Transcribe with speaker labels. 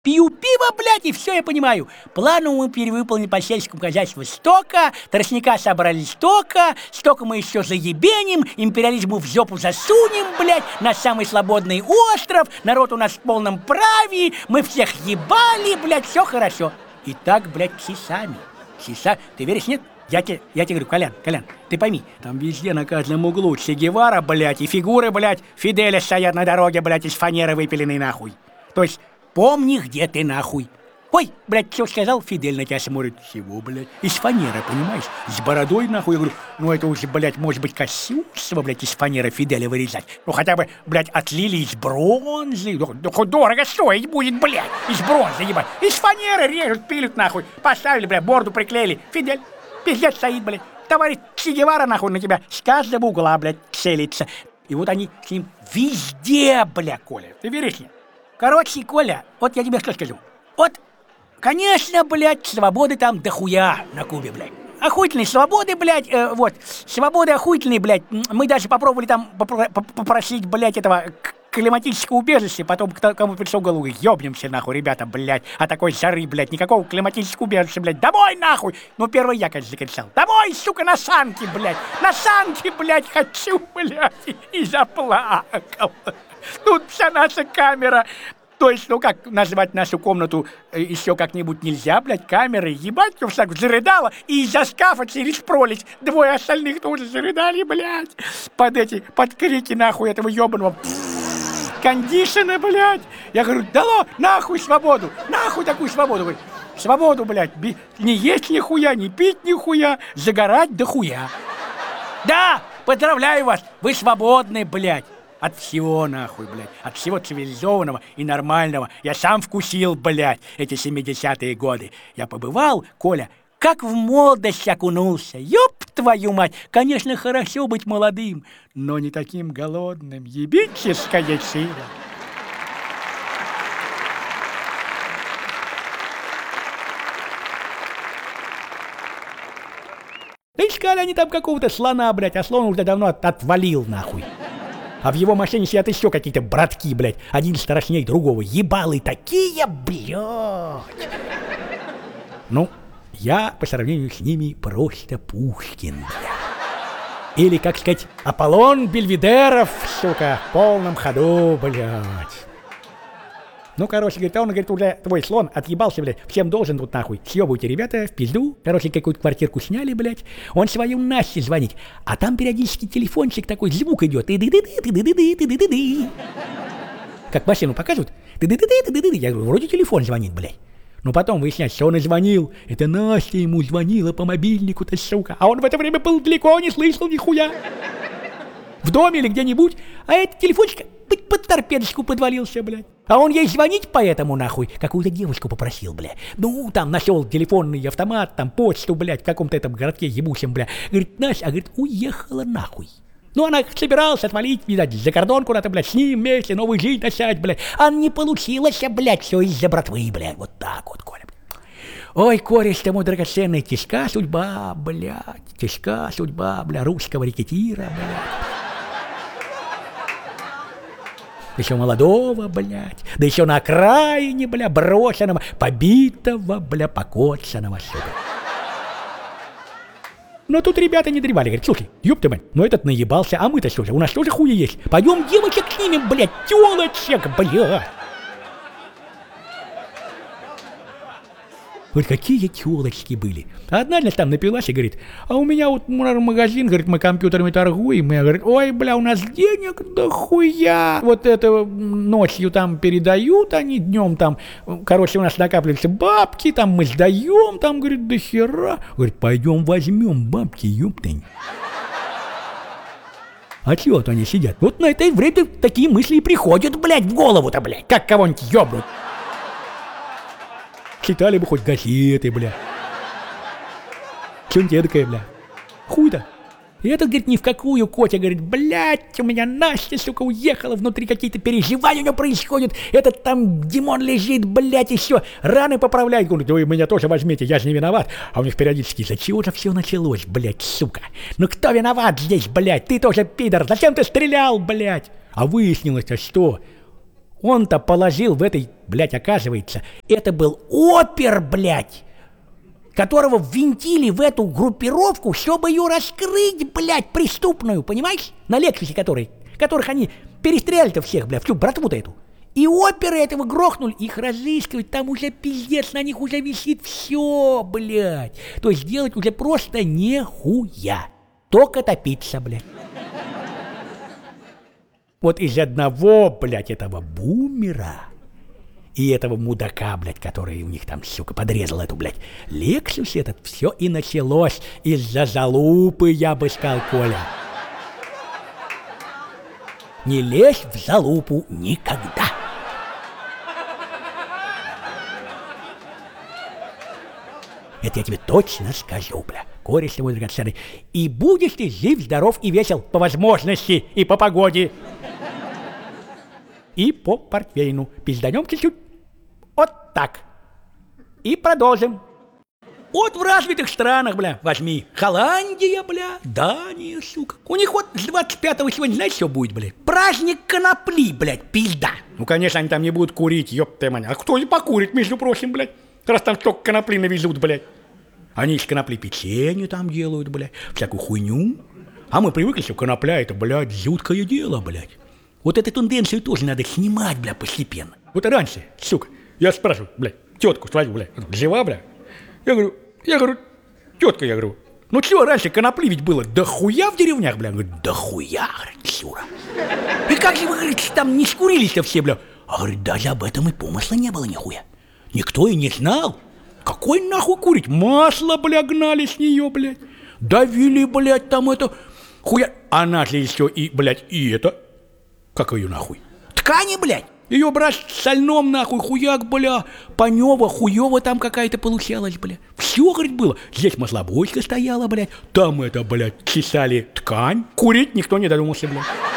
Speaker 1: Пью пиво, блядь, и все я понимаю. Плану мы перевыполнили по сельскому хозяйству столько, тростника собрали столько мы еще заебеним, империализму в жопу засунем, блядь, на самый свободный остров, народ у нас в полном праве, мы всех ебали, блядь, все хорошо. И так, блядь, часами. Ты веришь, нет? Я тебе говорю, Колян, ты пойми, там везде на каждом углу Че Гевара, блядь, и фигуры, блядь, Фиделя стоят на дороге, блядь, из фанеры выпиленной нахуй. То есть помни, где ты нахуй. Ой, блядь, что сказал? Фидель на тебя смотрит. Чего, блядь? Из фанеры, понимаешь? С бородой, нахуй. Я говорю, ну это уже, блядь, может быть, Косюцева, блядь, из фанеры Фиделя вырезать. Ну хотя бы, блядь, отлили из бронзы. Ну хоть дорого стоить будет, блядь. Из бронзы, ебать. Из фанеры режут, пилят, нахуй. Поставили, блядь, борду приклеили. Фидель, пиздец стоит, блядь. Товарищ Че Гевара, нахуй, на тебя с каждого угла, блядь, целится. И вот они с ним везде, блядь, Коля. Ты веришь мне? Короче, Коля, вот я тебе что скажу. Вот, конечно, блядь, свободы там дохуя на Кубе, блядь. Охуительные свободы, блядь, вот. Свободы охуительные, блядь. Мы даже попробовали там попросить, блядь, этого климатического убежища. Потом кому пришел в голову, ёбнемся, нахуй, ребята, блядь. А такой жары, блядь, никакого климатического убежища, блядь. Домой, нахуй! Ну, первый я, конечно, закричал. Домой, сука, на санки, блядь. На санки, блядь, хочу, блядь. И заплакал. Тут вся наша камера. То есть, ну как назвать нашу комнату еще как-нибудь нельзя, блядь, камеры, ебать, все всяко зарыдала, и из-за шкафа через пролезть двое остальных тоже зарыдали, блядь, под крики нахуй этого ебаного кондишена, блядь. Я говорю, дало нахуй свободу, нахуй такую свободу, говорю. Свободу, блядь, не есть нихуя, не пить нихуя, загорать да хуя. Да, поздравляю вас, вы свободны, блядь. От всего, нахуй, блядь. От всего цивилизованного и нормального. Я сам вкусил, блядь, эти 70-е годы. Я побывал, Коля, как в молодость окунулся. Ёб твою мать! Конечно, хорошо быть молодым, но не таким голодным. Ебическая сила. Искали они там какого-то слона, блядь, а слон уже давно отвалил, нахуй. А в его машине сидят еще какие-то братки, блядь. Один страшней другого. Ебалы такие, блядь. Ну, я по сравнению с ними просто Пушкин, блядь. Или, как сказать, Аполлон Бельведеров, сука, в полном ходу, блядь. Ну, короче, говорит, он, говорит, уже твой слон отъебался, блядь, всем должен тут нахуй. Съебывайте, ребята, в пизду. Короче, какую-то квартирку сняли, блядь. Он свою Насте звонит, а там периодически телефончик такой, звук идет. Как машину показывают. Я говорю, вроде телефон звонит, блядь. Но потом выясняется, что он и звонил. Это Настя ему звонила по мобильнику-то, сука. А он в это время был далеко, не слышал нихуя. В доме или где-нибудь. А этот телефончик под торпедочку подвалился, блядь. А он ей звонить поэтому, нахуй, какую-то девушку попросил, блядь. Ну, там нашел телефонный автомат, там почту, блядь, в каком-то этом городке ебучем, блядь. Говорит, Настя, говорит, уехала нахуй. Ну, она собиралась отвалить, видать, за кордон куда-то, блядь, с ним вместе новую жизнь начать, блядь. А не получилось, блядь, все из-за братвы, блядь. Вот так вот, Коля. Ой, кореш ты мой драгоценный, тяжка судьба, блядь. Тяжка судьба, бля, русского рекетира, блядь. Еще молодого, блядь, да еще на окраине, бля, брошенного, побитого, бля, покоцанного, сука. Но тут ребята не древали, говорят, слушай, ёб ты, мать, ну этот наебался, а мы-то что же, у нас тоже хуя есть. Пойдем девочек снимем, блядь, тёлочек, блядь. Вот какие тёлочки были. Одна, значит, там напилась и говорит, а у меня вот магазин, говорит, мы компьютерами торгуем. И я говорю, ой, бля, у нас денег дохуя. Вот это ночью там передают они, днем там, короче, у нас накапливаются бабки, там мы сдаем, там, говорит, до хера. Говорит, пойдем возьмем бабки, ёптань. А чего вот они сидят? Вот на это время такие мысли и приходят, блядь, в голову-то, блядь, как кого-нибудь ёбнут. Читали бы хоть газеты, бля. Что-нибудь эдакое, бля. Хуй-то. И этот, говорит, ни в какую, Котя, говорит, блядь, у меня Настя, сука, уехала, внутри какие-то переживания у него происходят. Этот там Димон лежит, блядь, еще раны поправляет. Говорит, вы меня тоже возьмите, я же не виноват. А у них периодически, за чего же все началось, блядь, сука? Ну кто виноват здесь, блядь? Ты тоже пидор, зачем ты стрелял, блядь? А выяснилось-то что? Он-то положил в этой, блядь, оказывается, это был опер, блядь, которого ввинтили в эту группировку, чтобы ее раскрыть, блядь, преступную, понимаешь? На Лексусе которых они перестреляли-то всех, блядь, всю братву-то эту. И оперы этого грохнули, их разыскивать, там уже пиздец, на них уже висит все, блядь. То есть делать уже просто нехуя, только топиться, блядь. Вот из одного, блядь, этого бумера и этого мудака, блядь, который у них там, сука, подрезал эту, блядь, Лексус этот, все и началось из-за залупы, я бы сказал, Коля. Не лезь в залупу никогда. Это я тебе точно скажу, бля, кореш ты мой драгоценный. И будешь ты жив, здоров и весел по возможности и по погоде. И по портвейну. Пизданем чуть-чуть. Вот так. И продолжим. Вот в развитых странах, бля, возьми. Холландия, бля, Дания, сука. У них вот с 25-го сегодня, знаешь, что будет, бля? Праздник конопли, блядь, пизда. Ну, конечно, они там не будут курить, ёпта мать. А кто и покурит, между прочим, блядь? Раз там столько конопли навезут, блядь. Они из конопли печенье там делают, блядь, всякую хуйню. А мы привыкли, что конопля это, блядь, жуткое дело, блядь. Вот эту тенденцию тоже надо снимать, блядь, постепенно. Вот раньше, сука, я спрашиваю, блядь, тетку свою, блядь, жива, блядь? Я говорю, тетка, я говорю, ну чего раньше конопли ведь было дохуя в деревнях, блядь? Говорит, дохуя, говорит, Сюра. И как же вы, говорит, там не скурились-то все, блядь? А говорит, даже об этом и помысла не было нихуя. Никто и не знал. Какой нахуй курить? Масло, бля, гнали с нее, блядь. Давили, блядь, там это... Хуя... Она же еще и, блядь, и это... Как ее нахуй? Ткани, блядь. Ее брать в сольном, нахуй, хуяк, бля. Панева, хуева там какая-то получалась, бля. Все, говорит, было. Здесь маслобойка стояла, блядь. Там это, блядь, чесали ткань. Курить никто не додумался, блядь.